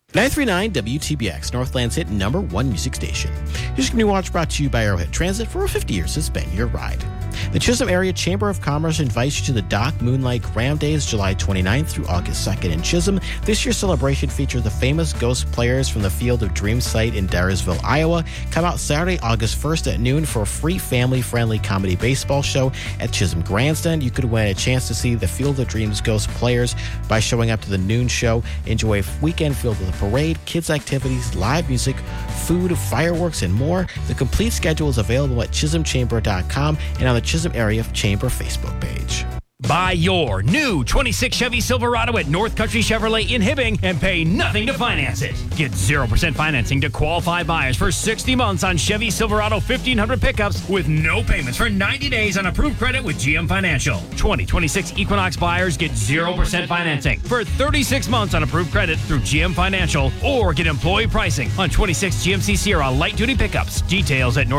939 WTBX, Northland's hit #1 music station. Here's Community Watch brought to you by Arrowhead Transit. For over 50 years, it's been your ride. The Chisholm Area Chamber of Commerce invites you to the Dock Moonlight Ram Days, July 29th through August 2nd in Chisholm. This year's celebration features the famous Ghost Players from the Field of Dreams site in Dyersville, Iowa. Come out Saturday, August 1st at noon for a free family-friendly comedy baseball show at Chisholm Grandstand. You could win a chance to see the Field of Dreams Ghost Players by showing up to the noon show. Enjoy a weekend filled with a parade, kids' activities, live music, food, fireworks, and more. The complete schedule is available at chisholmchamber.com and on the Chisholm Area Chamber Facebook page. Buy your new 26 Chevy Silverado at North Country Chevrolet in Hibbing and pay nothing to finance it. Get 0% financing to qualified buyers for 60 months on Chevy Silverado 1500 pickups with no payments for 90 days on approved credit with GM Financial. 2026 Equinox buyers get 0% financing for 36 months on approved credit through GM Financial, or get employee pricing on 26 GMC Sierra light-duty pickups. Details at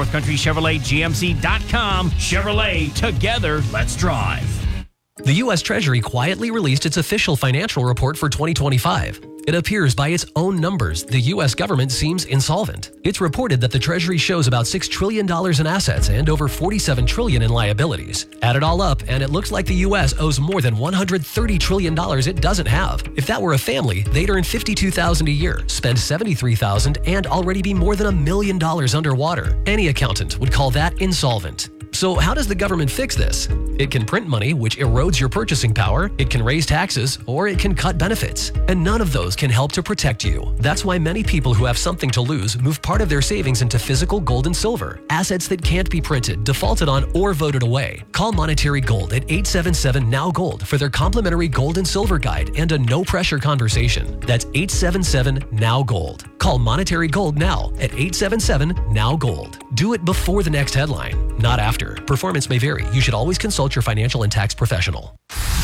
northcountrychevroletgmc.com. Chevrolet, together, let's drive. The U.S. Treasury quietly released its official financial report for 2025. It appears by its own numbers, the U.S. government seems insolvent. It's reported that the Treasury shows about $6 trillion in assets and over $47 trillion in liabilities. Add it all up, and it looks like the U.S. owes more than $130 trillion it doesn't have. If that were a family, they'd earn $52,000 a year, spend $73,000, and already be more than $1 million underwater. Any accountant would call that insolvent. So how does the government fix this? It can print money, which erodes your purchasing power, it can raise taxes, or it can cut benefits. And none of those can help to protect you. That's why many people who have something to lose move part of their savings into physical gold and silver, assets that can't be printed, defaulted on, or voted away. Call Monetary Gold at 877-NOW-GOLD for their complimentary gold and silver guide and a no-pressure conversation. That's 877-NOW-GOLD. Call Monetary Gold now at 877-NOW-GOLD. Do it before the next headline, not after. Performance may vary. You should always consult your financial and tax professional.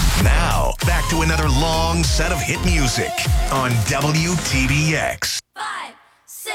Now, back to another long set of hit music on WTBX.